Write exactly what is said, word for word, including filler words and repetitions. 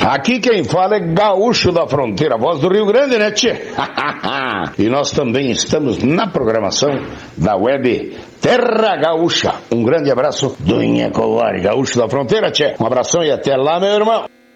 Aqui quem fala é Gaúcho da Fronteira, voz do Rio Grande, né, tchê? E nós também estamos na programação da web Terra Gaúcha. Um grande abraço do Inha Covari, Gaúcho da Fronteira, tchê. Um abração e até lá, meu irmão.